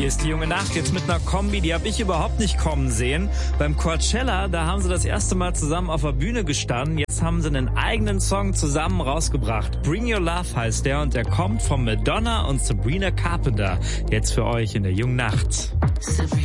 Hier ist die junge Nacht, jetzt mit einer Kombi, die habe ich überhaupt nicht kommen sehen. Beim Coachella, da haben sie das erste Mal zusammen auf der Bühne gestanden. Jetzt haben sie einen eigenen Song zusammen rausgebracht. Bring Your Love heißt der und der kommt von Madonna und Sabrina Carpenter. Jetzt für euch in der jungen Nacht.